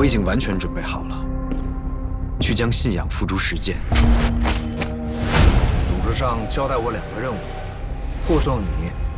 我已经完全准备好了，去将信仰付诸实践。 组织上交代我2个任务，护送你